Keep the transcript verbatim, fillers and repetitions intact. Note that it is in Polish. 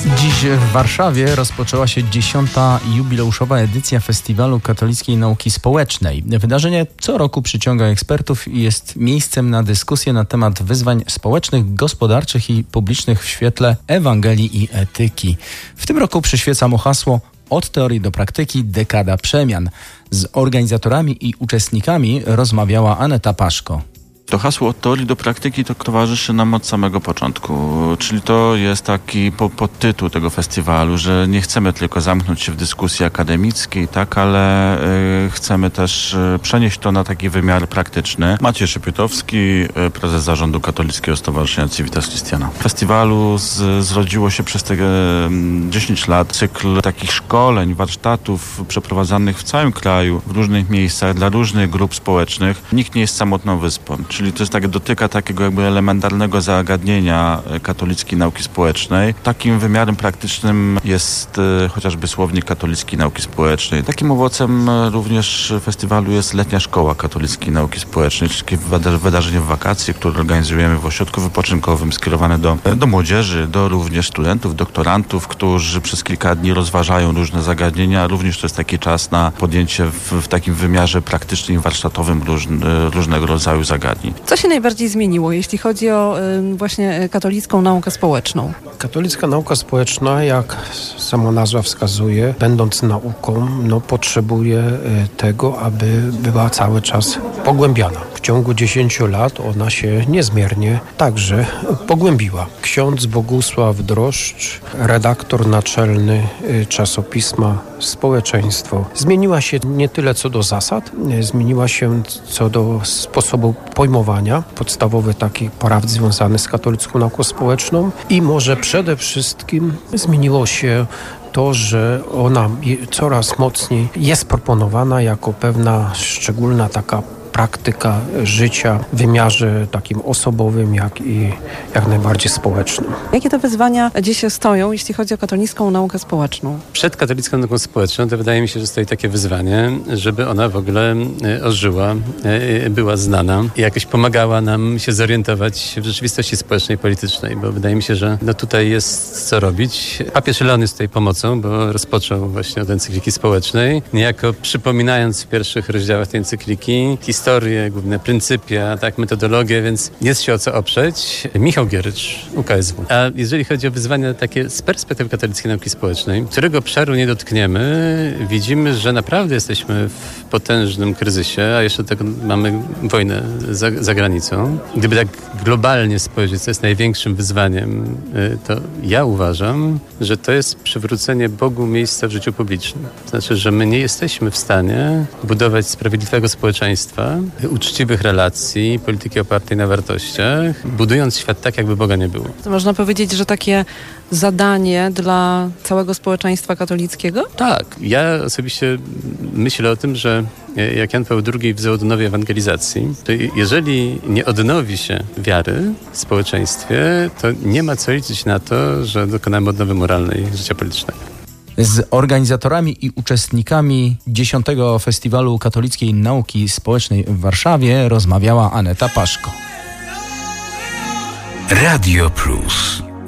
Dziś w Warszawie rozpoczęła się dziesiąta jubileuszowa edycja Festiwalu Katolickiej Nauki Społecznej. Wydarzenie co roku przyciąga ekspertów i jest miejscem na dyskusję na temat wyzwań społecznych, gospodarczych i publicznych w świetle Ewangelii i etyki. W tym roku przyświeca mu hasło „Od teorii do praktyki – dekada przemian”. Z organizatorami i uczestnikami rozmawiała Aneta Paszko. To hasło od teorii do praktyki to towarzyszy nam od samego początku, czyli to jest taki po, podtytuł tego festiwalu, że nie chcemy tylko zamknąć się w dyskusji akademickiej, tak, ale y, chcemy też y, przenieść to na taki wymiar praktyczny. Maciej Szypiutowski, y, prezes zarządu Katolickiego Stowarzyszenia Civitas Christiana. W festiwalu z, zrodziło się przez te y, dziesięć lat cykl takich szkoleń, warsztatów przeprowadzanych w całym kraju, w różnych miejscach, dla różnych grup społecznych. Nikt nie jest samotną wyspą. Czyli to jest tak, dotyka takiego jakby elementarnego zagadnienia katolickiej nauki społecznej. Takim wymiarem praktycznym jest y, chociażby słownik katolickiej nauki społecznej. Takim owocem również festiwalu jest letnia szkoła katolickiej nauki społecznej, czyli takie wydarzenie w wakacje, które organizujemy w ośrodku wypoczynkowym, skierowane do, do młodzieży, do również studentów, doktorantów, którzy przez kilka dni rozważają różne zagadnienia. Również to jest taki czas na podjęcie w, w takim wymiarze praktycznym i warsztatowym róż, różnego rodzaju zagadnień. Co się najbardziej zmieniło, jeśli chodzi o y, właśnie katolicką naukę społeczną? Katolicka nauka społeczna, jak sama nazwa wskazuje, będąc nauką, no, potrzebuje tego, aby była cały czas pogłębiana. W ciągu dziesięciu lat ona się niezmiernie także pogłębiła. Ksiądz Bogusław Droszcz, redaktor naczelny czasopisma Społeczeństwo. Zmieniła się nie tyle co do zasad, zmieniła się co do sposobu pojmowania, podstawowy taki prawd związany z katolicką nauką społeczną i może przede wszystkim zmieniło się to, że ona coraz mocniej jest proponowana jako pewna szczególna taka praktyka życia w wymiarze takim osobowym, jak i jak najbardziej społecznym. Jakie te wyzwania dziś stoją, jeśli chodzi o katolicką naukę społeczną? Przed katolicką nauką społeczną to wydaje mi się, że stoi takie wyzwanie, żeby ona w ogóle ożyła, była znana i jakoś pomagała nam się zorientować w rzeczywistości społecznej i politycznej, bo wydaje mi się, że no tutaj jest co robić. Papież Leon jest tutaj pomocą, bo rozpoczął właśnie od encykliki społecznej, niejako przypominając w pierwszych rozdziałach tej encykliki historię, główne pryncypia, tak, metodologię, więc jest się o co oprzeć. Michał Gierycz, U K S W. A jeżeli chodzi o wyzwania takie z perspektywy katolickiej nauki społecznej, którego obszaru nie dotkniemy, widzimy, że naprawdę jesteśmy w potężnym kryzysie, a jeszcze do tego mamy wojnę za, za granicą. Gdyby tak globalnie spojrzeć, co jest największym wyzwaniem, to ja uważam, że to jest przywrócenie Bogu miejsca w życiu publicznym. To znaczy, że my nie jesteśmy w stanie budować sprawiedliwego społeczeństwa, uczciwych relacji, polityki opartej na wartościach, budując świat tak, jakby Boga nie było. To można powiedzieć, że takie zadanie dla całego społeczeństwa katolickiego? Tak. Ja osobiście myślę o tym, że jak Jan Paweł drugi wzywał do nowej ewangelizacji, to jeżeli nie odnowi się wiary w społeczeństwie, to nie ma co liczyć na to, że dokonamy odnowy moralnej życia politycznego. Z organizatorami i uczestnikami dziesiątego Festiwalu Katolickiej Nauki Społecznej w Warszawie rozmawiała Aneta Paszko. Radio Plus.